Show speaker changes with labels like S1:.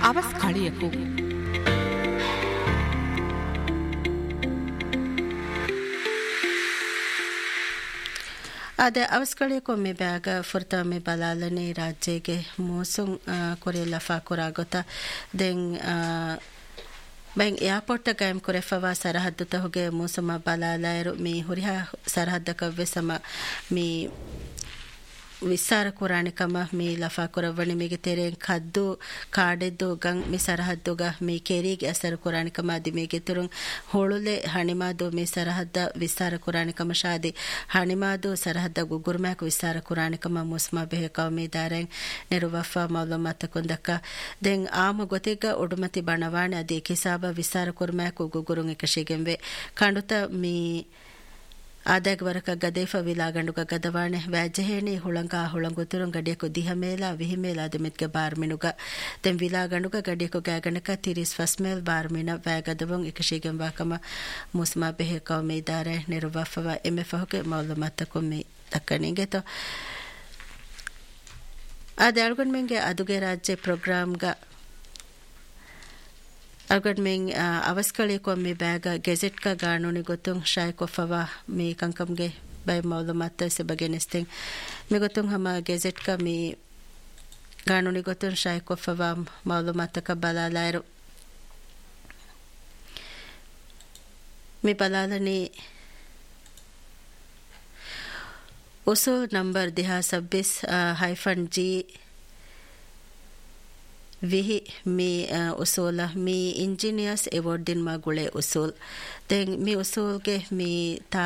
S1: ಅವಸ್ ಕಳಿಯಕು
S2: ಅದೇ ಅವಸ್ಕಳಿಯಕೊಮ್ಮೆ ಬ್ಯಾಗ ಫುರ್ತಾಮೆ ಬಲಾಲನೆ ರಾಜ್ಯಗೆ ಮೋಸುಂ ಕೊರೆಲ್ಲ ಫಾಕುರಾಗೊತ then ಬೆಂಗ್ airport ಗೈಮ್ ಕೊರೆಫವಾ ಸರಹದ್ದು ತಹುಗೆ ಮೋಸುಮ ಬಲಾಲಯರು me ಹುರಿಹಾ ಸರಹದ್ದಕವ್ವೆ ಸಮ me ವಿಸ್ಸಾರ ಕುರಾಣಿಕಮ me ಲಫಾ ಕುರವಣಿ ಮಿಗೆ ತೆರೆನ್ ಕದ್ದು ಕಾಡೆದ್ದು ಗಂ ಮಿ ಸರಹದ್ದುಗ ಮೀ ಕೆರಿಗೆ ಅಸರ ಕುರಾಣಿಕಮ ಅದಿ ಮಿಗೆ ತುರುಂ ಹೋಳುಲೆ ಹಣಿಮಾದು ಮಿ ಸರಹದ್ದ ವಿಸ್ಸಾರ ಕುರಾಣಿಕಮ ಶಾದಿ ಹಣಿಮಾದು ಸರಹದ್ದ ಗುಗುರ್ಮ್ಯಾಕ್ ವಿಸ್ಸಾರ ಕುರಾಣಿಕಮ ಮುಸ್ಮಾ ಬೆಹ ಕೌಮಿ ದಾರೆನ್ ನೆರುವಫಾ ಮೌಲಮತ ಕುಂದಕ ದೆನ್ ಆಮ ಗೊತಿಗ ಉಡುಮತಿ ಬಣವಾಣೆ ಅದಿ ಕಿಸಾಬ ವಿಸ್ಸಾರ ಕುರ್ಮ್ಯಾಕ್ ಗುಗುರುಂ ಎಕಶಿಗೆಂವೆ ಕಂಡುತ ಮೀ ಆದಾಗ ವರಕ ಗದೇಫ ವಿಲಾಗಂಡುಗ ಗದವಾಣೆ ವ್ಯಾಜ್ಯಹೇಣಿ ಹುಳಂಗ ಹುಳಂಗುತುರುಂ ಗಡಿಯಕು ದಿಹಮೇಲ ವಿಹಿಮೇಲ ಅದಿಮಿತ್ಗೆ ಬಾರ್ಮಿನುಗ ತೆಂ ವಿಲಾಗಂಡುಗ ಗಡಿಯಕು ಗ್ಯಾಗಣಕ ತಿರಿಸ್ ಫಸ್ಮೇಲ್ ಬಾರ್ಮಿನ ವ್ಯಾಗದವಂ ಇಕಶಿಗೆಂ ವಾಕಮ ಮುಸ್ಮಾ ಬೆಹೆ ಕೌಮಿ ದಾರೆ ನಿರುವಫವ ಎಮ್ಮೆ ಫಹುಕೆ ಮೌಲಮತ್ತ ಕೊಮ್ಮಿ ತಕ್ಕನಿಗೆತೋ ಆದ ಅಳ್ಗೊಂಡ್ಮೆಂಗೆ ಅದುಗೆ ರಾಜ್ಯ ಪ್ರೋಗ್ರಾಮ್ಗ ಅಗಡ್ ಮೆಂಗ್ ಅವಸ್ಕಳಿ ಕೊಮ್ಮಿ ಬ್ಯಾಗ ಗೆಜೆಟ್ ಕ ಗಾಣುನಿ ಗೊತ್ತುಂ ಶಾಯ್ ಕೊಫವಾ ಮೀ ಕಂಕಮ್ಗೆ ಬೈ ಮೌಲಮತ್ತ ಸೆ ಬಗೆನೆಸ್ತಿಂಗ್ ಮಿ ಗೊತ್ತುಂ ಹಮ ಗೆಜೆಟ್ ಕ ಮೀ ಗಾಣುನಿ ಗೊತ್ತುಂ ಶಾಯ್ ಕೊಫವಾ ಮೌಲಮತ್ತ ಕ ಬಲಾಲಾಯರು ಮಿ ಬಲಾಲನಿ ಉಸೂಲ್ number ದಿಹಾ 26-G ವಿಹಿ me ಉಸೂಲ me engineers ಎವಾರ್ಡ್ ದಿನ್ ಮಗುಳೆ ಉಸೂಲ್ ದೆನ್ ಮೀ ಉಸೂಲ್ಗೆ ಮೀ